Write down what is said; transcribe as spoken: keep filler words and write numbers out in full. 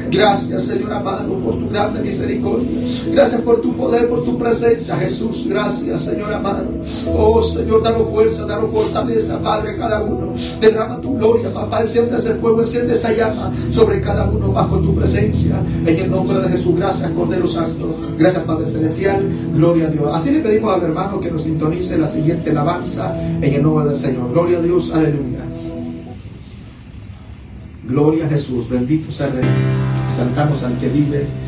Gracias, Señor amado, por tu grande misericordia. Gracias por tu poder, por tu presencia, Jesús. Gracias, Señor amado. Oh, Señor, danos fuerza, danos fortaleza, Padre, cada uno. Derrama tu gloria, papá. Enciende ese fuego, enciende esa llama sobre cada uno bajo tu presencia. En el nombre de Jesús, gracias, Cordero Santo. Gracias, Padre Celestial. Gloria a Dios. Así le pedimos al hermano que nos sintonice la siguiente alabanza en el nombre del Señor. Gloria a Dios, aleluya. Gloria a Jesús, bendito sea el Rey. Exaltamos al que vive